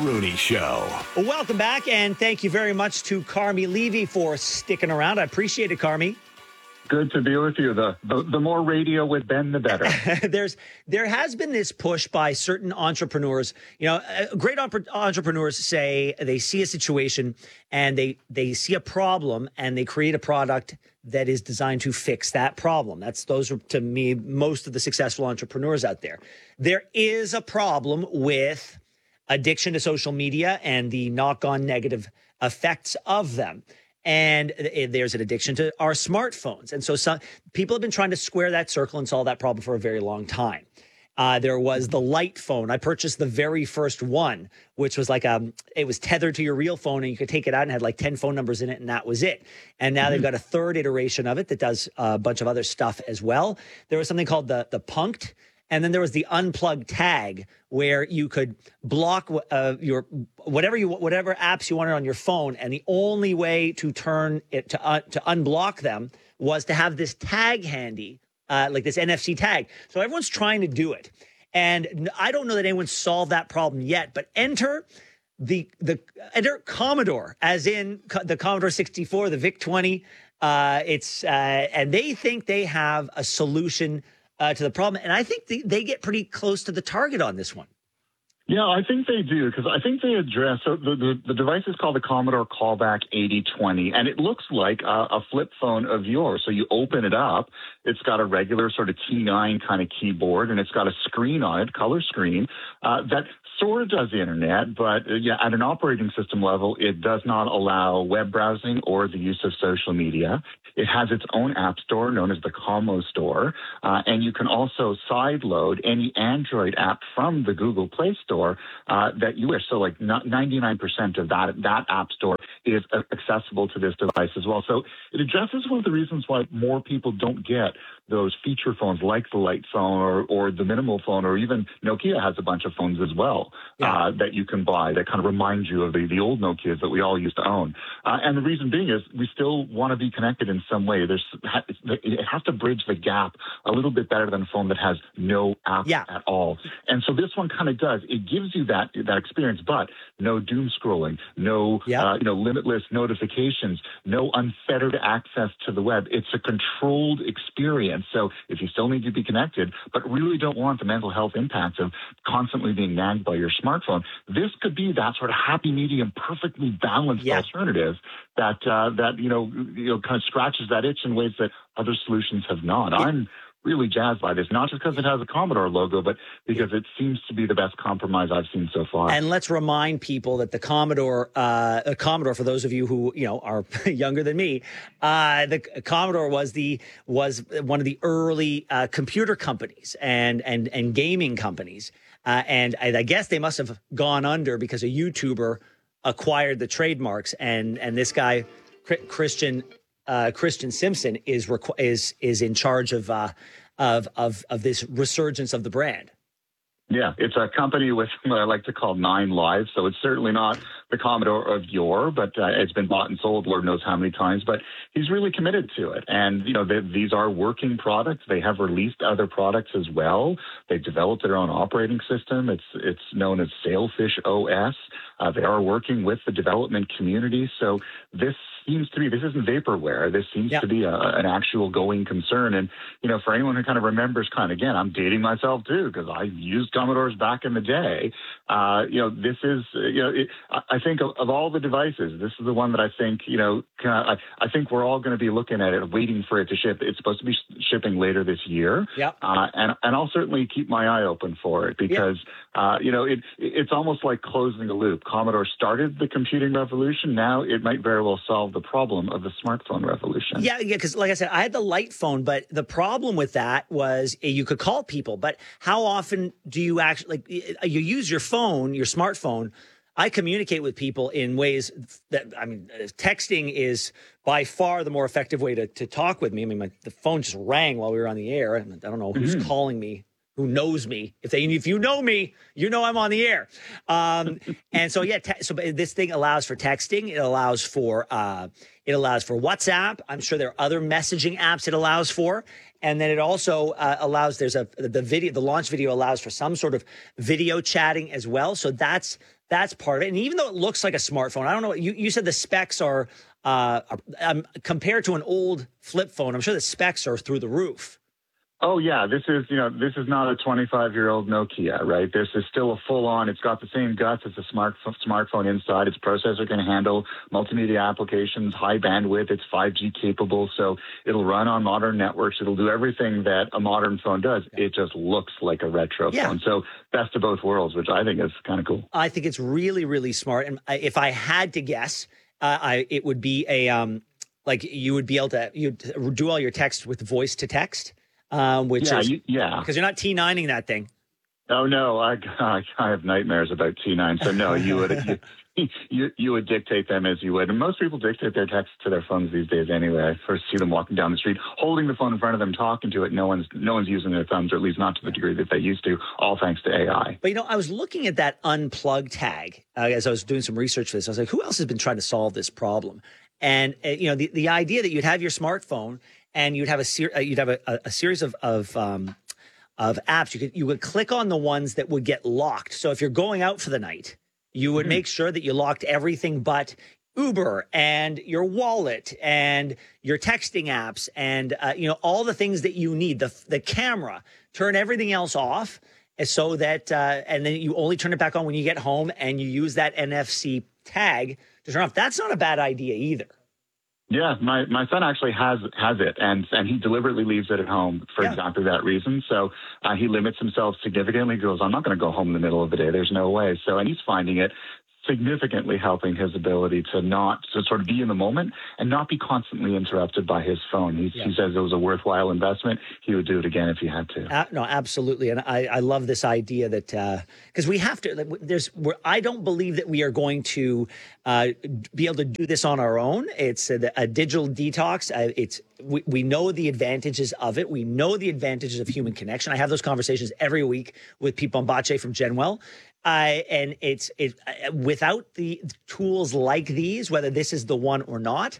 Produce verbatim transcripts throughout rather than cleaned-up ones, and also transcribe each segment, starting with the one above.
Rooney Show. Welcome back, and thank you very much to Carmi Levy for sticking around. I appreciate it, Carmi. Good to be with you. The, the the more radio with Ben, the better. There's there has been this push by certain entrepreneurs. You know, uh, great entrepreneurs say they see a situation and they they see a problem and they create a product that is designed to fix that problem. That's those are, to me, most of the successful entrepreneurs out there. There is a problem with addiction to social media and the knock-on negative effects of them. And there's an addiction to our smartphones. And so some people have been trying to square that circle and solve that problem for a very long time. Uh, there was the light phone. I purchased the very first one, which was like, um, it was tethered to your real phone and you could take it out and had like ten phone numbers in it. And that was it. And now mm-hmm. they've got a third iteration of it that does a bunch of other stuff as well. There was something called the, the Punked. And then there was the unplugged tag where you could block uh, your whatever you whatever apps you wanted on your phone, and the only way to turn it to uh, to unblock them was to have this tag handy, uh, like this N F C tag. So everyone's trying to do it, and I don't know that anyone's solved that problem yet. But enter the the enter Commodore, as in the Commodore sixty-four, the VIC twenty. Uh, it's uh, and they think they have a solution Uh, to the problem. And I think they, they get pretty close to the target on this one. Yeah, I think they do, because I think they address, so the, the, the device is called the Commodore Callback eighty twenty, and it looks like a, a flip phone of yours. So you open it up, it's got a regular sort of T nine kind of keyboard, and it's got a screen on it, color screen, uh, that sort of does the internet, but uh, yeah, at an operating system level, it does not allow web browsing or the use of social media. It has its own app store known as the Commo Store, uh, and you can also sideload any Android app from the Google Play Store uh, that you wish. So like ninety-nine percent of that that app store is accessible to this device as well. So it addresses one of the reasons why more people don't get those feature phones like the light phone or, or the minimal phone, or even Nokia has a bunch of phones as well yeah. uh, that you can buy that kind of remind you of the, the old Nokias that we all used to own. Uh, and the reason being is we still want to be connected in some way. There's it has to bridge the gap a little bit better than a phone that has no apps yeah. at all. And so this one kind of does. It gives you that that experience, but no doom scrolling, no yeah. uh, you know limitless notifications, no unfettered access to the web. It's a controlled experience. So if you still need to be connected, but really don't want the mental health impacts of constantly being nagged by your smartphone, this could be that sort of happy medium, perfectly balanced yeah. alternative that uh, that you know you know kind of scratches that itch in ways that other solutions have not. Yeah. I'm really jazzed by this, not just because it has a Commodore logo, but because it seems to be the best compromise I've seen so far. And let's remind people that the Commodore, uh, a Commodore, for those of you who you know are younger than me, uh, the Commodore was the was one of the early uh, computer companies and and and gaming companies, uh, and I, I guess they must have gone under because a YouTuber acquired the trademarks, and and this guy Christian. Uh, Christian Simpson is requ- is is in charge of uh, of of of this resurgence of the brand. Yeah, it's a company with what I like to call nine lives. So it's certainly not the Commodore of yore, but uh, it's been bought and sold Lord knows how many times. But he's really committed to it. And, you know, they, these are working products. They have released other products as well. They've developed their own operating system. It's it's known as Sailfish O S. Uh, they are working with the development community. So this seems to be, this isn't vaporware. This seems yep. to be a, an actual going concern. And, you know, for anyone who kind of remembers kind of, again, I'm dating myself too, because I used Commodores back in the day. Uh, you know, this is, you know, it, I think of, of all the devices, this is the one that I think, you know, kind of, I, I think we're all going to be looking at it, waiting for it to ship. It's supposed to be sh- shipping later this year. Yep. Uh, and, and I'll certainly keep my eye open for it because, yep. uh, you know, it, it's almost like closing a loop. Commodore started the computing revolution. Now it might very well solve the problem of the smartphone revolution. Yeah, yeah, because like I said, I had the light phone, but the problem with that was uh, you could call people, but how often do you actually, like, you use your phone, your smartphone? I communicate with people in ways that, I mean, texting is by far the more effective way to, to talk with me. I mean, my, the phone just rang while we were on the air. I don't know who's mm-hmm. calling me. Who knows me? If they, if you know me, you know I'm on the air. Um, and so yeah, te- so this thing allows for texting. It allows for uh, it allows for WhatsApp. I'm sure there are other messaging apps it allows for, and then it also uh, allows. There's a the video. The launch video allows for some sort of video chatting as well. So that's That's part of it. And even though it looks like a smartphone, I don't know. You, you said the specs are, uh, are um, compared to an old flip phone. I'm sure the specs are through the roof. Oh, yeah. This is, you know, this is not a twenty-five-year-old Nokia, right? This is still a full-on. It's got the same guts as a smart, smartphone inside. Its processor can handle multimedia applications, high bandwidth. It's five G capable, so it'll run on modern networks. It'll do everything that a modern phone does. It just looks like a retro Yeah. phone. So best of both worlds, which I think is kind of cool. I think it's really, really smart. And I- if I had to guess, uh, I, it would be a, um, like you would be able to you'd do all your text with voice to text. Um, which yeah, is you, yeah, because you're not T nining that thing. Oh no, I, I I have nightmares about T nine. So no, you would you, you you would dictate them as you would, and most people dictate their texts to their phones these days anyway. I first see them walking down the street, holding the phone in front of them, talking to it. No one's no one's using their thumbs, or at least not to the degree that they used to. All thanks to A I. But you know, I was looking at that unplug tag uh, as I was doing some research for this. I was like, who else has been trying to solve this problem? And uh, you know, the the idea that you'd have your smartphone and you'd have a ser- uh, you'd have a, a, a series of of um, of apps. You could you would click on the ones that would get locked. So if you're going out for the night, you would mm-hmm. make sure that you locked everything but Uber and your wallet and your texting apps and uh, you know all the things that you need. The the camera. Turn everything else off, so that uh, and then you only turn it back on when you get home, and you use that N F C tag to turn off. That's not a bad idea either. Yeah, my, my son actually has has it, and and he deliberately leaves it at home for yeah. exactly that reason. So uh, he limits himself significantly. He goes, I'm not going to go home in the middle of the day. There's no way. So, and he's finding it significantly helping his ability to not to sort of be in the moment and not be constantly interrupted by his phone. He, yeah. he says it was a worthwhile investment. He would do it again if he had to. Uh, no, absolutely. And I, I love this idea that because uh, we have to, there's, we're, I don't believe that we are going to uh, be able to do this on our own. It's a, a digital detox. Uh, it's, we, we know the advantages of it. We know the advantages of human connection. I have those conversations every week with Pete Bombace from Genwell. Uh, and it's it uh, without the tools like these, whether this is the one or not,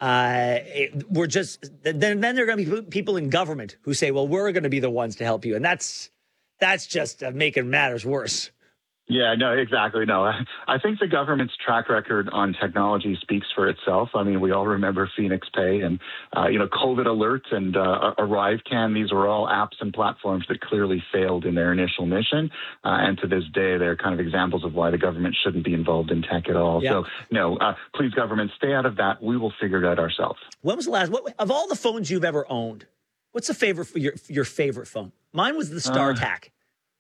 uh, it, we're just then then there are going to be people in government who say, well, we're going to be the ones to help you. And that's that's just uh, making matters worse. Yeah, no, exactly. No, I think the government's track record on technology speaks for itself. I mean, we all remember Phoenix Pay and, uh, you know, COVID Alert and uh, ArriveCan. These were all apps and platforms that clearly failed in their initial mission. Uh, and to this day, they're kind of examples of why the government shouldn't be involved in tech at all. Yeah. So, no, uh, please, government, stay out of that. We will figure it out ourselves. When was the last, what, of all the phones you've ever owned, what's the favorite for your, your favorite phone? Mine was the StarTAC. Uh,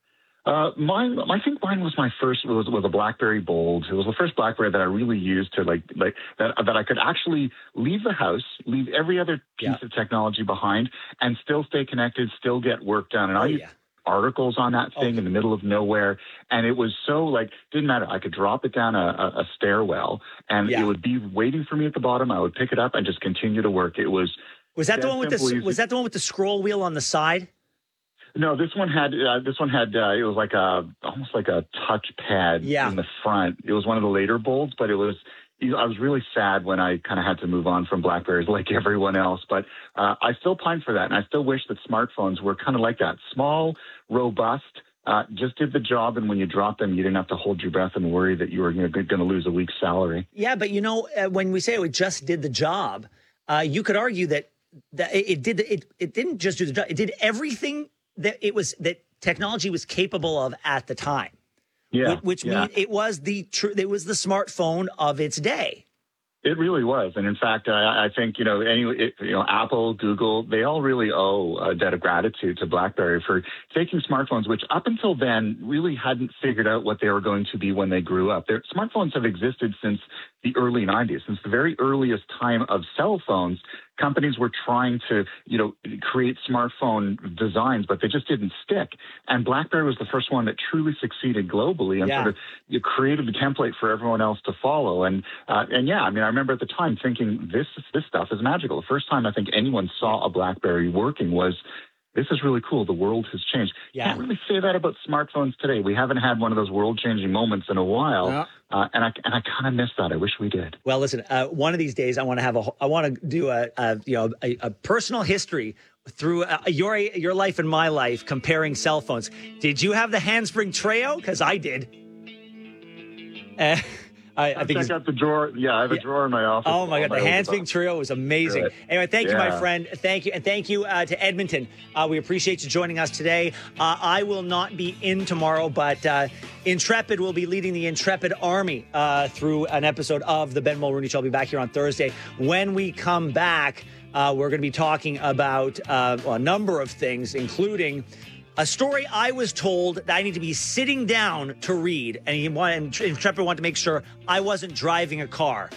Uh, mine, I think mine was my first, was, was a BlackBerry Bold. It was the first BlackBerry that I really used to like, like that, that I could actually leave the house, leave every other piece yeah. of technology behind and still stay connected, still get work done. And oh, I used yeah. articles on that thing oh. in the middle of nowhere. And it was so like, didn't matter. I could drop it down a, a, a stairwell and yeah. it would be waiting for me at the bottom. I would pick it up and just continue to work. It was, was that the one with the, easy. was that the one with the scroll wheel on the side? No, this one had uh, this one had uh, it was like a almost like a touch pad yeah. in the front. It was one of the later Bolds, but it was I was really sad when I kind of had to move on from BlackBerries like everyone else. But uh, I still pine for that, and I still wish that smartphones were kind of like that, small, robust. Uh, just did the job, and when you dropped them, you didn't have to hold your breath and worry that you were going to lose a week's salary. Yeah, but you know, uh, when we say it just did the job, uh, you could argue that that it, it did it it didn't just do the job; it did everything that it was that technology was capable of at the time. Yeah, which, which yeah. means it was the true. It was the smartphone of its day. It really was, and in fact, I, I think you know, any it, you know, Apple, Google, they all really owe a debt of gratitude to BlackBerry for taking smartphones, which up until then really hadn't figured out what they were going to be when they grew up. Their smartphones have existed since the early nineties, since the very earliest time of cell phones. Companies were trying to, you know, create smartphone designs, but they just didn't stick. And BlackBerry was the first one that truly succeeded globally and yeah. sort of you created the template for everyone else to follow. And uh, and yeah, I mean, I remember at the time thinking this this stuff is magical. The first time I think anyone saw a BlackBerry working was, this is really cool. The world has changed. Yeah. Can't really say that about smartphones today. We haven't had one of those world-changing moments in a while, yeah. uh, and I and I kind of miss that. I wish we did. Well, listen, uh, one of these days, I want to have a, I want to do a, a you know a, a personal history through uh, your your life and my life, comparing cell phones. Did you have the Handspring Treo? Because I did. Uh, I, I think check out the drawer. Yeah, I have a Yeah. drawer in my office. Oh my God, the All hand swing overtime. trio was amazing. Good. Anyway, thank you, my Yeah. friend. Thank you, and thank you uh, to Edmonton. Uh, we appreciate you joining us today. Uh, I will not be in tomorrow, but uh, Intrepid will be leading the Intrepid Army uh, through an episode of the Ben Mulroney Show. I'll be back here on Thursday. When we come back, uh, we're going to be talking about uh, a number of things, including a story I was told that I need to be sitting down to read, and he wanted, Intrepid wanted to make sure I wasn't driving a car.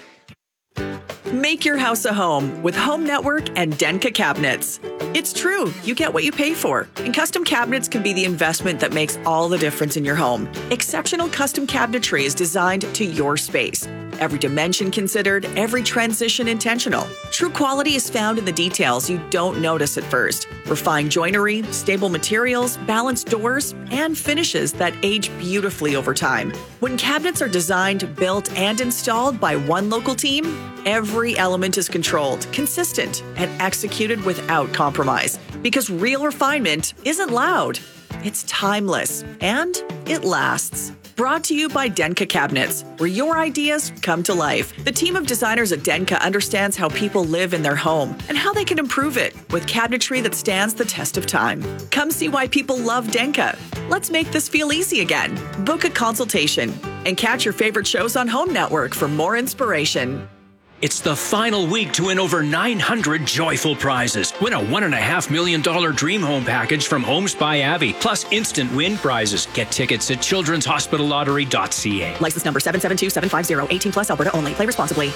Make your house a home with Home Network and Denka cabinets. It's true, you get what you pay for. And custom cabinets can be the investment that makes all the difference in your home. Exceptional custom cabinetry is designed to your space. Every dimension considered, every transition intentional. True quality is found in the details you don't notice at first. Refined joinery, stable materials, balanced doors, and finishes that age beautifully over time. When cabinets are designed, built, and installed by one local team, every element is controlled, consistent, and executed without compromise. Because real refinement isn't loud, it's timeless, and it lasts. Brought to you by Denka Cabinets, where your ideas come to life. The team of designers at Denka understands how people live in their home and how they can improve it with cabinetry that stands the test of time. Come see why people love Denka. Let's make this feel easy again. Book a consultation and catch your favorite shows on Home Network for more inspiration. It's the final week to win over nine hundred joyful prizes. Win a one point five million dollars dream home package from Homes by Avi, plus instant win prizes. Get tickets at children's hospital lottery dot c a. License number seven seven two seven five zero, eighteen plus, Alberta only. Play responsibly.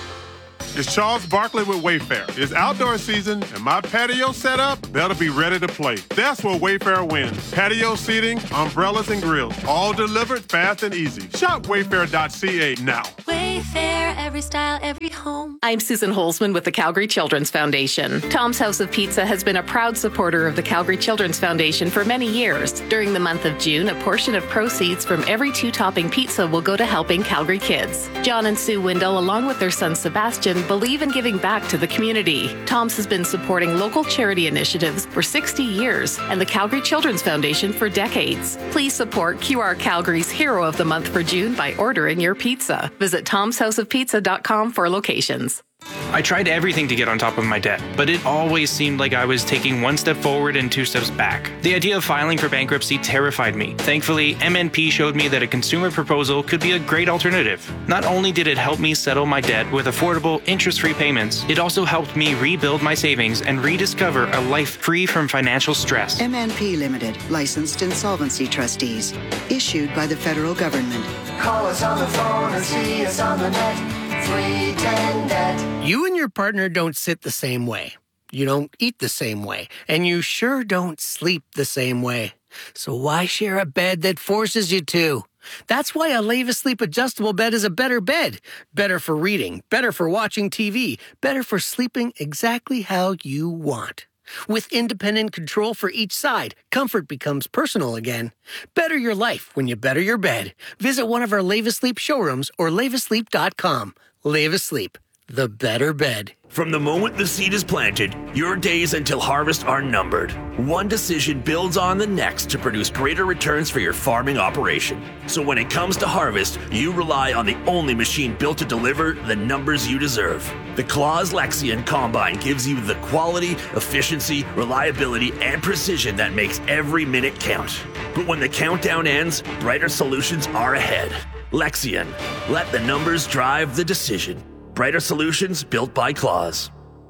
It's Charles Barkley with Wayfair. It's outdoor season, and my patio set up, that'll be ready to play. That's where Wayfair wins. Patio seating, umbrellas, and grills, all delivered fast and easy. Shop wayfair dot c a now. Wayfair, every style, every home. I'm Susan Holzman with the Calgary Children's Foundation. Tom's House of Pizza has been a proud supporter of the Calgary Children's Foundation for many years. During the month of June, a portion of proceeds from every two-topping pizza will go to helping Calgary kids. John and Sue Windle, along with their son Sebastian, believe in giving back to the community. Tom's has been supporting local charity initiatives for sixty years and the Calgary Children's Foundation for decades. Please support Q R Calgary's Hero of the Month for June by ordering your pizza. Visit toms house of pizza dot com for locations. I tried everything to get on top of my debt, but it always seemed like I was taking one step forward and two steps back. The idea of filing for bankruptcy terrified me. Thankfully, M N P showed me that a consumer proposal could be a great alternative. Not only did it help me settle my debt with affordable, interest-free payments, it also helped me rebuild my savings and rediscover a life free from financial stress. M N P Limited, licensed insolvency trustees, issued by the federal government. Call us on the phone or see us on the net. three ten net. You and your partner don't sit the same way. You don't eat the same way. And you sure don't sleep the same way. So why share a bed that forces you to? That's why a Leva Sleep adjustable bed is a better bed. Better for reading, better for watching T V, better for sleeping exactly how you want. With independent control for each side, comfort becomes personal again. Better your life when you better your bed. Visit one of our Leva Sleep showrooms or leva sleep dot com. Leva Sleep, the better bed. From the moment the seed is planted, your days until harvest are numbered. One decision builds on the next to produce greater returns for your farming operation. So when it comes to harvest, you rely on the only machine built to deliver the numbers you deserve. The Claas Lexion Combine gives you the quality, efficiency, reliability, and precision that makes every minute count. But when the countdown ends, brighter solutions are ahead. Lexion. Let the numbers drive the decision. Brighter solutions built by Claas.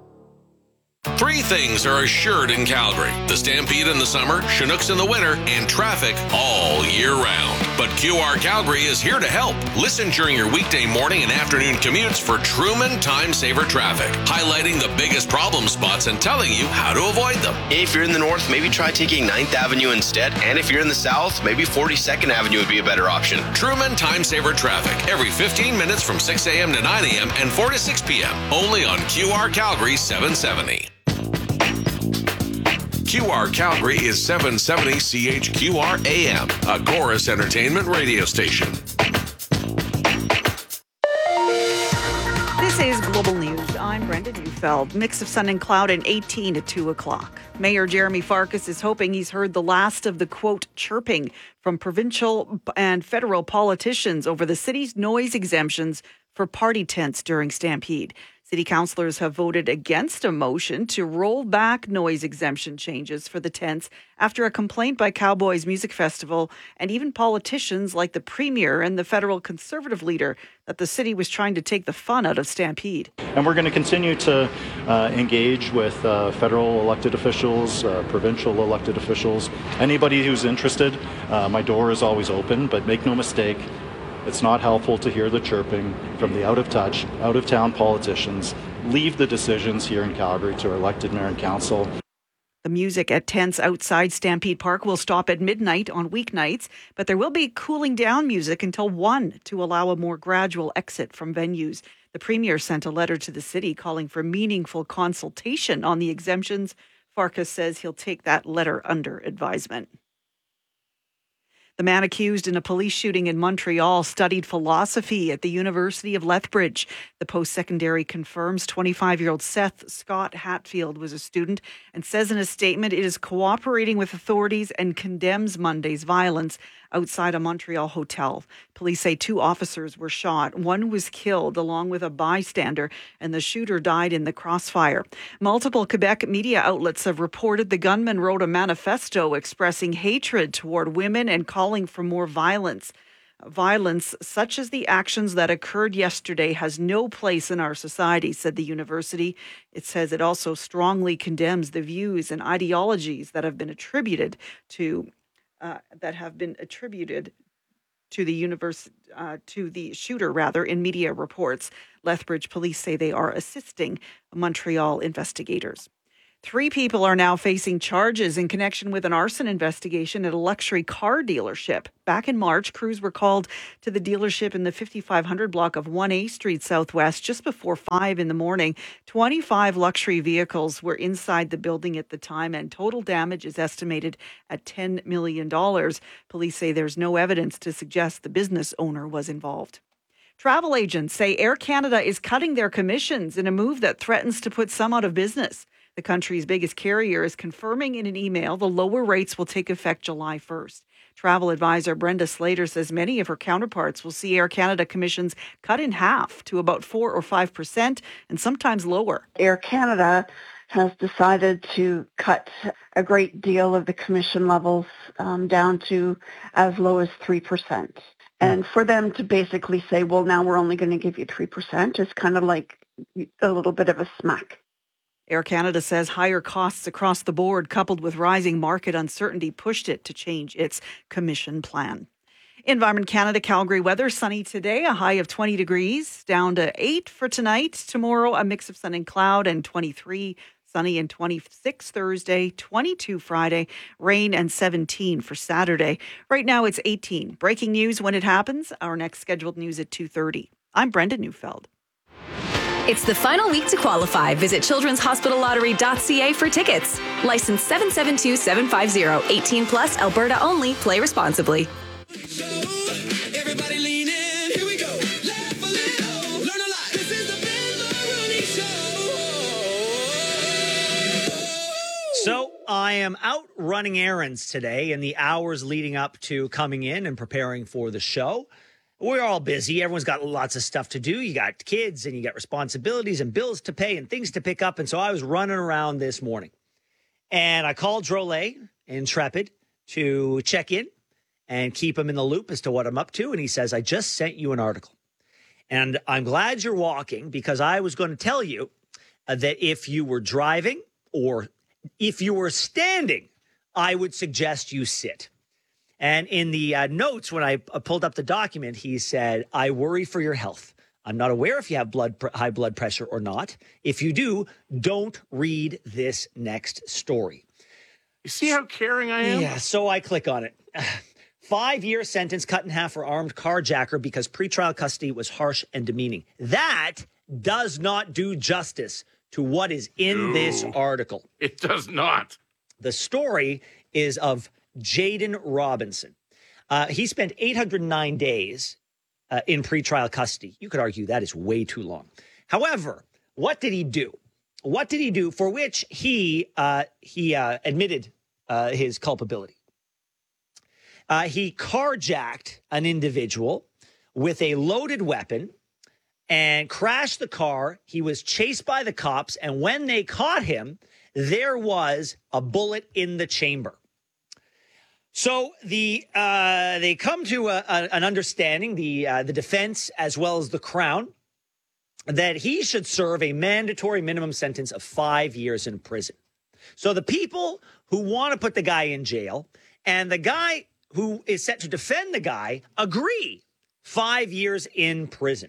Three things are assured in Calgary: the Stampede in the summer, Chinooks in the winter, and traffic all year round. But Q R Calgary is here to help. Listen during your weekday morning and afternoon commutes for Truman Time Saver Traffic, highlighting the biggest problem spots and telling you how to avoid them. If you're in the north, maybe try taking ninth Avenue instead. And if you're in the south, maybe forty-second Avenue would be a better option. Truman Time Saver Traffic, every fifteen minutes from six a.m. to nine a.m. and four to six p.m. Only on Q R Calgary seven seventy. Q R Calgary is seven seventy C H Q R A M, a Chorus Entertainment radio station. This is Global News. I'm Brenda Newfield. Neufeld. Mix of sun and cloud and eighteen at two o'clock. Mayor Jeremy Farkas is hoping he's heard the last of the, quote, chirping from provincial and federal politicians over the city's noise exemptions for party tents during Stampede. City councillors have voted against a motion to roll back noise exemption changes for the tents after a complaint by Cowboys Music Festival and even politicians like the Premier and the federal Conservative leader that the city was trying to take the fun out of Stampede. And we're going to continue to uh, engage with uh, federal elected officials, uh, provincial elected officials, anybody who's interested. Uh, my door is always open, but make no mistake, it's not helpful to hear the chirping from the out-of-touch, out-of-town politicians. Leave the decisions here in Calgary to our elected mayor and council. The music at tents outside Stampede Park will stop at midnight on weeknights, but there will be cooling down music until one to allow a more gradual exit from venues. The Premier sent a letter to the city calling for meaningful consultation on the exemptions. Farkas says he'll take that letter under advisement. The man accused in a police shooting in Montreal studied philosophy at the University of Lethbridge. The post-secondary confirms twenty-five-year-old Seth Scott Hatfield was a student and says in a statement it is cooperating with authorities and condemns Monday's violence outside a Montreal hotel. Police say two officers were shot. One was killed along with a bystander, and the shooter died in the crossfire. Multiple Quebec media outlets have reported the gunman wrote a manifesto expressing hatred toward women and calling for more violence. Violence, such as the actions that occurred yesterday, has no place in our society, said the university. It says it also strongly condemns the views and ideologies that have been attributed to Uh, that have been attributed to the universe, uh, to the shooter, rather, in media reports. Lethbridge police say they are assisting Montreal investigators. Three people are now facing charges in connection with an arson investigation at a luxury car dealership. Back in March, crews were called to the dealership in the fifty-five hundred block of one A Street Southwest just before five in the morning. twenty-five luxury vehicles were inside the building at the time, and total damage is estimated at ten million dollars. Police say there's no evidence to suggest the business owner was involved. Travel agents say Air Canada is cutting their commissions in a move that threatens to put some out of business. The country's biggest carrier is confirming in an email the lower rates will take effect July first. Travel advisor Brenda Slater says many of her counterparts will see Air Canada commissions cut in half to about four or five percent and sometimes lower. Air Canada has decided to cut a great deal of the commission levels um, down to as low as three percent. And for them to basically say, well, now we're only going to give you three percent is kind of like a little bit of a smack. Air Canada says higher costs across the board coupled with rising market uncertainty pushed it to change its commission plan. Environment Canada, Calgary weather, sunny today, a high of twenty degrees, down to eight for tonight. Tomorrow, a mix of sun and cloud, and twenty-three, sunny, and twenty-six Thursday, twenty-two Friday, rain, and seventeen for Saturday. Right now, it's eighteen. Breaking news when it happens. Our next scheduled news at two thirty. I'm Brenda Neufeld. It's the final week to qualify. Visit children's hospital lottery dot c a for tickets. License seven seven two seven five zero. eighteen plus, Alberta only. Play responsibly. Everybody lean in. Here we go. Laugh a little. Learn a lot. This is the Ben Maroney Show. So I am out running errands today in the hours leading up to coming in and preparing for the show. We're all busy. Everyone's got lots of stuff to do. You got kids and you got responsibilities and bills to pay and things to pick up. And so I was running around this morning and I called Drolet Intrepid to check in and keep him in the loop as to what I'm up to. And he says, I just sent you an article. And I'm glad you're walking because I was going to tell you uh, that if you were driving or if you were standing, I would suggest you sit. And in the uh, notes, when I uh, pulled up the document, he said, I worry for your health. I'm not aware if you have blood pr- high blood pressure or not. If you do, don't read this next story. You see how caring I am? Yeah, so I click on it. Five-year sentence cut in half for armed carjacker because pretrial custody was harsh and demeaning. That does not do justice to what is in No, this article. It does not. The story is of Jaden Robinson. Uh, he spent eight hundred nine days uh, in pretrial custody. You could argue that is way too long. However, what did he do? what did he do for which he uh, he uh, admitted uh, his culpability? Uh, he carjacked an individual with a loaded weapon and crashed the car. He was chased by the cops, and when they caught him, there was a bullet in the chamber. So the uh, they come to a, a, an understanding, the uh, the defense as well as the Crown, that he should serve a mandatory minimum sentence of five years in prison. So the people who want to put the guy in jail and the guy who is set to defend the guy agree five years in prison.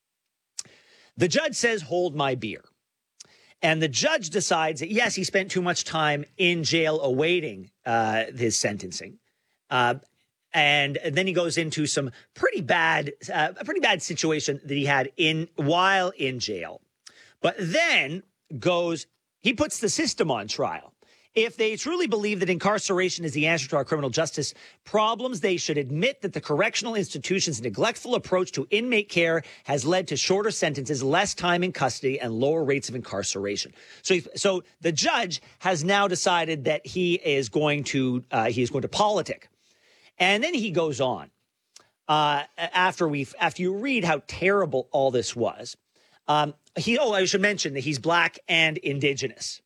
The judge says, hold my beer. And the judge decides that, yes, he spent too much time in jail awaiting uh, his sentencing. Uh, and then he goes into some pretty bad, uh, a pretty bad situation that he had in while in jail. But then goes, he puts the system on trial. If they truly believe that incarceration is the answer to our criminal justice problems, they should admit that the correctional institution's neglectful approach to inmate care has led to shorter sentences, less time in custody, and lower rates of incarceration. So, so the judge has now decided that he is going to uh, he is going to politic, and then he goes on uh, after we after you read how terrible all this was. Um, he oh, I should mention that he's Black and Indigenous.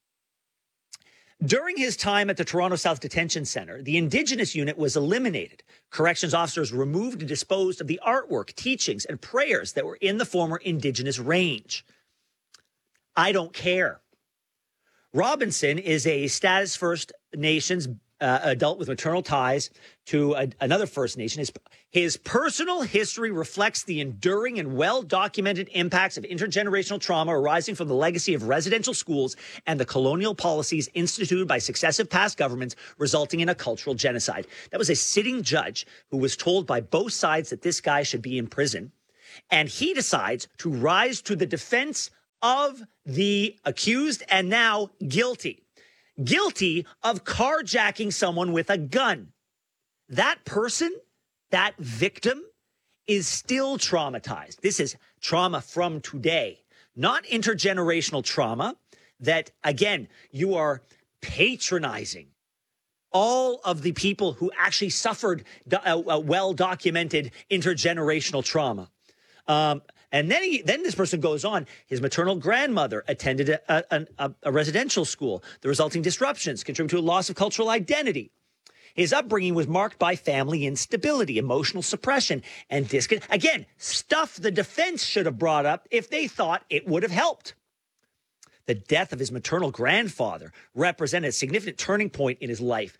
During his time at the Toronto South Detention Centre, the Indigenous unit was eliminated. Corrections officers removed and disposed of the artwork, teachings, and prayers that were in the former Indigenous range. I don't care. Robinson is a Status First Nations uh, adult with maternal ties to a, another First Nation. His, his personal history reflects the enduring and well-documented impacts of intergenerational trauma arising from the legacy of residential schools and the colonial policies instituted by successive past governments, resulting in a cultural genocide. That was a sitting judge who was told by both sides that this guy should be in prison, and he decides to rise to the defense of the accused and now guilty. Guilty of carjacking someone with a gun. That person, that victim, is still traumatized. This is trauma from today, not intergenerational trauma that, again, you are patronizing all of the people who actually suffered a, a well-documented intergenerational trauma. Um, and then he, then this person goes on. His maternal grandmother attended a, a, a, a residential school. The resulting disruptions contribute to a loss of cultural identity. His upbringing was marked by family instability, emotional suppression, and discon. Again, stuff the defense should have brought up if they thought it would have helped. The death of his maternal grandfather represented a significant turning point in his life.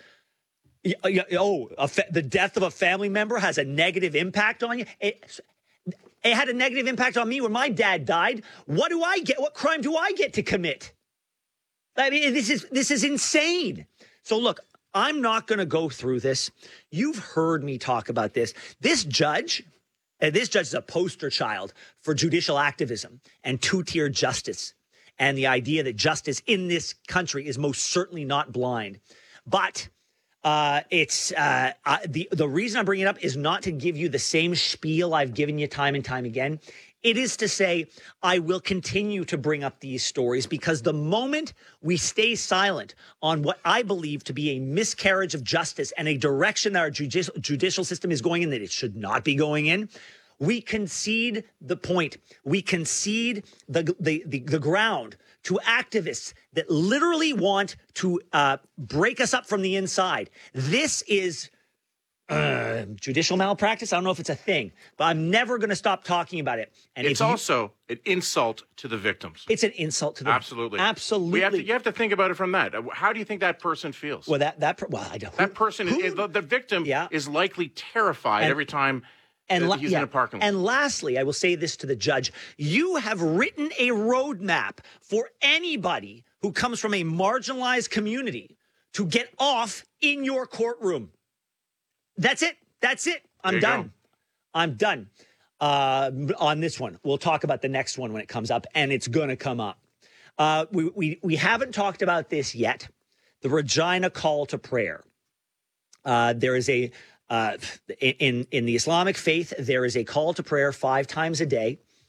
Oh, a fa- the death of a family member has a negative impact on you? It, it had a negative impact on me when my dad died. What do I get? What crime do I get to commit? I mean, this is this is insane. So look, I'm not going to go through this. You've heard me talk about this. This judge, uh, this judge is a poster child for judicial activism and two-tier justice and the idea that justice in this country is most certainly not blind. But uh, it's uh, uh, the, the reason I'm bringing it up is not to give you the same spiel I've given you time and time again. It is to say, I will continue to bring up these stories because the moment we stay silent on what I believe to be a miscarriage of justice and a direction that our judicial, judicial system is going in that it should not be going in, we concede the point. We concede the, the, the, the ground to activists that literally want to uh, break us up from the inside. This is Uh, judicial malpractice. I don't know if it's a thing, but I'm never going to stop talking about it. And it's if you, also an insult to the victims. It's an insult to the absolutely, absolutely. We have to, you have to think about it from that. How do you think that person feels? Well, that that well, I don't. That person, who, is, the, the victim, yeah. is likely terrified and, every time and he's yeah. in a parking lot. And lastly, I will say this to the judge: you have written a roadmap for anybody who comes from a marginalized community to get off in your courtroom. That's it. That's it. I'm done. Go. I'm done uh, on this one. We'll talk about the next one when it comes up, and it's going to come up. Uh, we, we, we haven't talked about this yet. The Regina call to prayer. Uh, there is a, uh, in, in the Islamic faith, there is a call to prayer five times a day.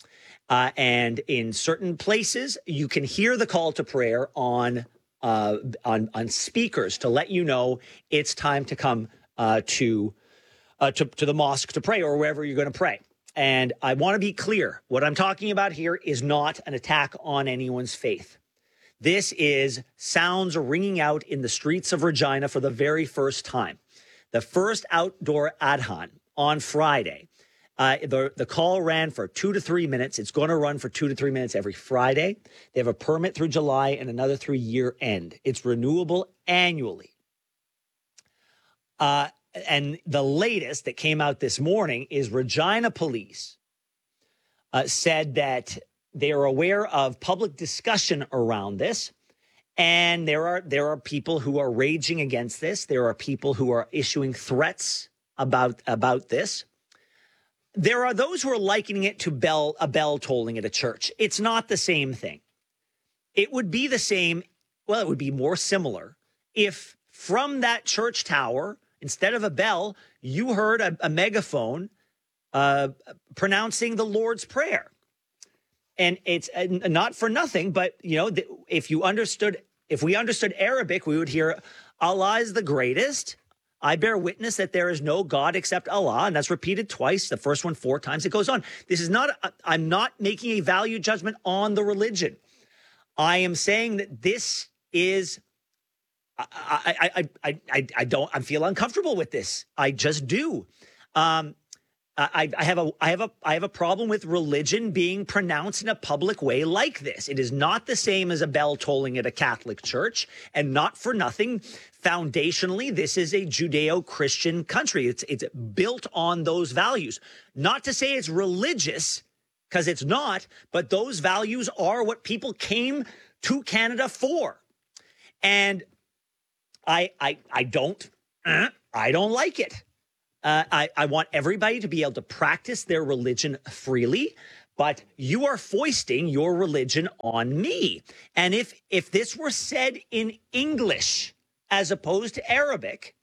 Uh, and in certain places, you can hear the call to prayer on uh, on on speakers to let you know it's time to come uh, to, uh, to to the mosque to pray or wherever you're going to pray. And I want to be clear. What I'm talking about here is not an attack on anyone's faith. This is sounds ringing out in the streets of Regina for the very first time. The first outdoor adhan on Friday. Uh, the, the call ran for two to three minutes. It's going to run for two to three minutes every Friday. They have a permit through July and another through year end. It's renewable annually. Uh, and the latest that came out this morning is Regina Police uh, said that they are aware of public discussion around this. And there are there are people who are raging against this. There are people who are issuing threats about, about this. There are those who are likening it to bell, a bell tolling at a church. It's not the same thing. It would be the same, well, it would be more similar if from that church tower, instead of a bell, you heard a, a megaphone uh, pronouncing the Lord's Prayer. And it's uh, not for nothing, but, you know, th- if you understood, if we understood Arabic, we would hear Allah is the greatest. I bear witness that there is no God except Allah. And that's repeated twice. The first one, four times. It goes on. This is not, I'm not making a value judgment on the religion. I am saying that this is, I, I, I, I, I, I don't, I feel uncomfortable with this. I just do. Um, I, I have a, I have a, I have a problem with religion being pronounced in a public way like this. It is not the same as a bell tolling at a Catholic church, and not for nothing. Foundationally, this is a Judeo-Christian country. It's it's built on those values. Not to say it's religious, because it's not, but those values are what people came to Canada for. And I, I, I don't, uh, I don't like it. Uh, I, I want everybody to be able to practice their religion freely, but you are foisting your religion on me. And if if this were said in English as opposed to Arabic,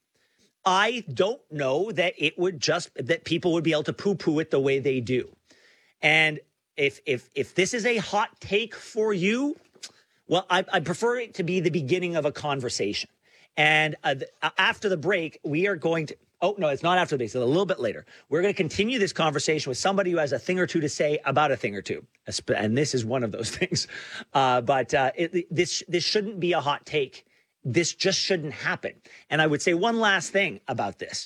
I don't know that it would just, that people would be able to poo-poo it the way they do. And if if if this is a hot take for you, well, I, I prefer it to be the beginning of a conversation. And uh, after the break, we are going to, oh, no, it's not after the break, it's a little bit later. We're going to continue this conversation with somebody who has a thing or two to say about a thing or two. And this is one of those things. Uh, but uh, it, this this shouldn't be a hot take. This just shouldn't happen. And I would say one last thing about this.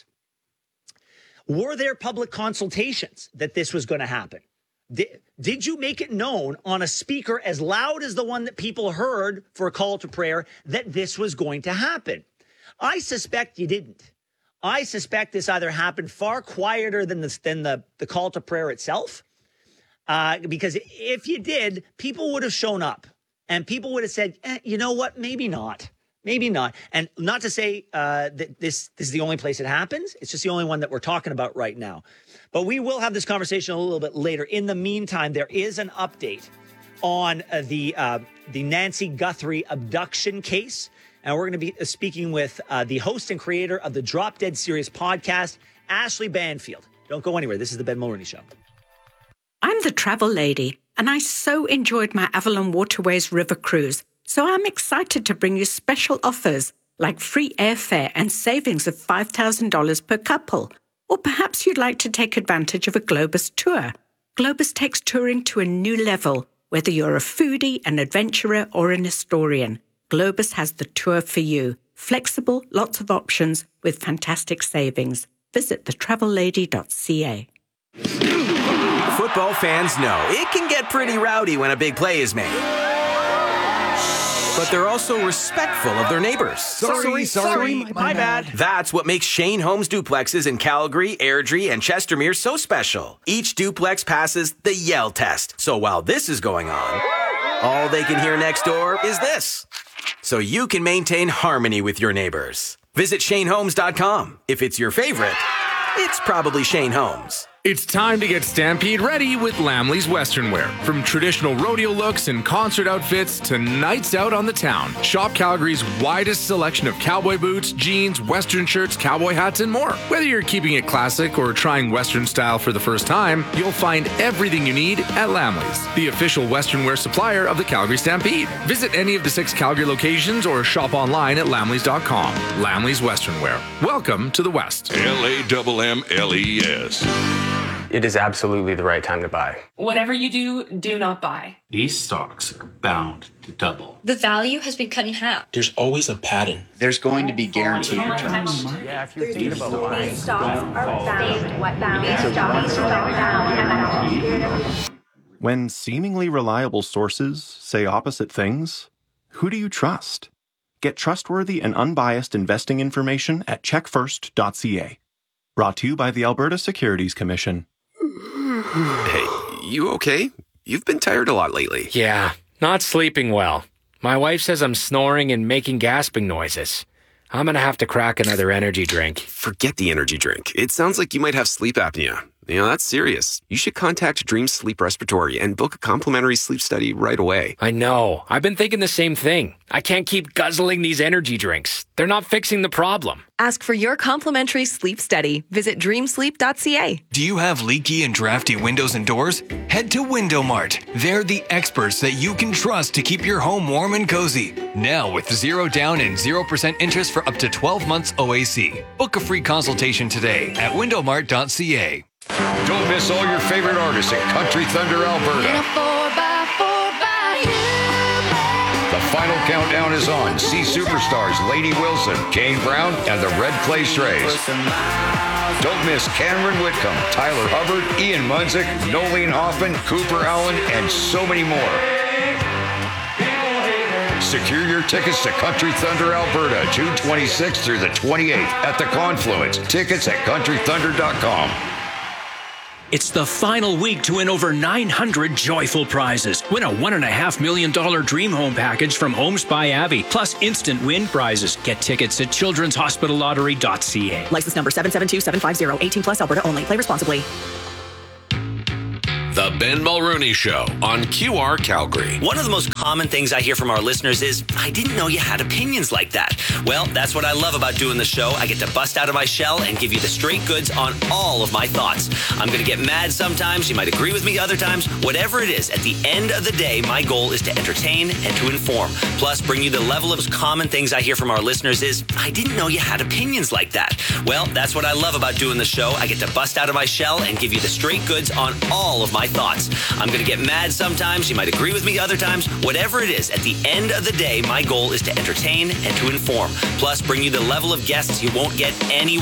Were there public consultations that this was going to happen? Did, did you make it known on a speaker as loud as the one that people heard for a call to prayer that this was going to happen? I suspect you didn't. I suspect this either happened far quieter than the, than the, the call to prayer itself, uh, because if you did, people would have shown up and people would have said, eh, you know what, maybe not. Maybe not. And not to say uh, that this, this is the only place it happens. It's just the only one that we're talking about right now. But we will have this conversation a little bit later. In the meantime, there is an update on uh, the uh, the Nancy Guthrie abduction case. And we're going to be speaking with uh, the host and creator of the Drop Dead Series podcast, Ashley Banfield. Don't go anywhere. This is the Ben Mulroney Show. I'm the travel lady, and I so enjoyed my Avalon Waterways River cruise. So I'm excited to bring you special offers like free airfare and savings of five thousand dollars per couple. Or perhaps you'd like to take advantage of a Globus tour. Globus takes touring to a new level, whether you're a foodie, an adventurer, or an historian. Globus has the tour for you. Flexible, lots of options with fantastic savings. Visit the travel lady dot c a. Football fans know it can get pretty rowdy when a big play is made. But they're also respectful of their neighbors. Sorry, sorry, sorry my, my bad. That's what makes Shane Homes duplexes in Calgary, Airdrie, and Chestermere so special. Each duplex passes the Yell test. So while this is going on, all they can hear next door is this. So you can maintain harmony with your neighbors. Visit Shane Homes dot com. If it's your favorite, it's probably Shane Homes. It's time to get Stampede ready with Lamley's Western Wear. From traditional rodeo looks and concert outfits to nights out on the town, shop Calgary's widest selection of cowboy boots, jeans, Western shirts, cowboy hats, and more. Whether you're keeping it classic or trying Western style for the first time, you'll find everything you need at Lamley's, the official Western wear supplier of the Calgary Stampede. Visit any of the six Calgary locations or shop online at lamleys dot com. Lamley's Western Wear. Welcome to the West. L A M M L E S. It is absolutely the right time to buy. Whatever you do, do not buy. These stocks are bound to double. The value has been cut in half. There's always a pattern. There's going to be guaranteed returns. Yeah, if you're thinking about buying, these stocks are bound. What bound? These stocks are bound. When seemingly reliable sources say opposite things, who do you trust? Get trustworthy and unbiased investing information at check first dot c a. Brought to you by the Alberta Securities Commission. Hey, you okay? You've been tired a lot lately. Yeah, not sleeping well. My wife says I'm snoring and making gasping noises. I'm gonna have to crack another energy drink. Forget the energy drink. It sounds like you might have sleep apnea. You know, that's serious. You should contact Dream Sleep Respiratory and book a complimentary sleep study right away. I know. I've been thinking the same thing. I can't keep guzzling these energy drinks. They're not fixing the problem. Ask for your complimentary sleep study. Visit dream sleep dot c a. Do you have leaky and drafty windows and doors? Head to Window Mart. They're the experts that you can trust to keep your home warm and cozy. Now with zero down and zero percent interest for up to twelve months O A C. Book a free consultation today at window mart dot c a. Don't miss all your favorite artists at Country Thunder, Alberta. The final countdown is on. See superstars Lady Wilson, Kane Brown, and the Red Clay Strays. Don't miss Cameron Whitcomb, Tyler Hubbard, Ian Munzik, Nolene Hoffman, Cooper Allen, and so many more. Secure your tickets to Country Thunder, Alberta, June twenty-sixth through the twenty-eighth at the Confluence. Tickets at country thunder dot com. It's the final week to win over nine hundred joyful prizes. Win a one point five million dollars dream home package from Homes by Avi, plus instant win prizes. Get tickets at children's hospital lottery dot c a. License number seven seven two seven five zero, eighteen plus, Alberta only. Play responsibly. The Ben Mulrooney Show on Q R Calgary. One of the most common things I hear from our listeners is, I didn't know you had opinions like that. Well, that's what I love about doing the show. I get to bust out of my shell and give you the straight goods on all of my thoughts. I'm going to get mad sometimes. You might agree with me other times. Whatever it is, at the end of the day, my goal is to entertain and to inform. Plus, bring you the level of common things I hear from our listeners is, I didn't know you had opinions like that. Well, that's what I love about doing the show. I get to bust out of my shell and give you the straight goods on all of my thoughts. I'm going to get mad sometimes. You might agree with me other times. Whatever it is, at the end of the day, my goal is to entertain and to inform. Plus, bring you the level of guests you won't get anywhere